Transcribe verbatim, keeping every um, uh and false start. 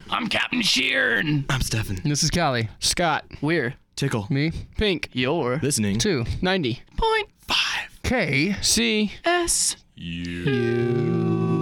I'm Captain Sheeran. I'm Stefan. This is Callie. Scott. We're Tickle. Me. Pink. You're Listening. Two. ninety point Five. K. C S. You.